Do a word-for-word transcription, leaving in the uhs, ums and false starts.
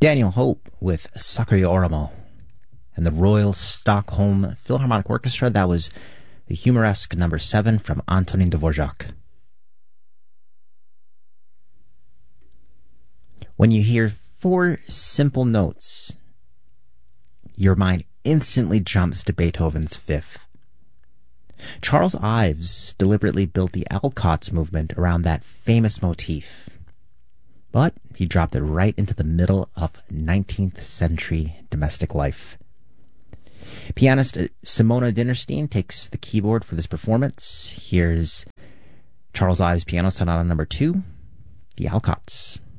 Daniel Hope with Sakura Oramo and the Royal Stockholm Philharmonic Orchestra. That was the Humoresque number seven from Antonin Dvorak. When you hear four simple notes, your mind instantly jumps to Beethoven's Fifth. Charles Ives deliberately built the Alcotts movement around that famous motif, but he dropped it right into the middle of nineteenth century domestic life. Pianist Simona Dinnerstein takes the keyboard for this performance. Here's Charles Ives Piano Sonata number two, the Alcotts.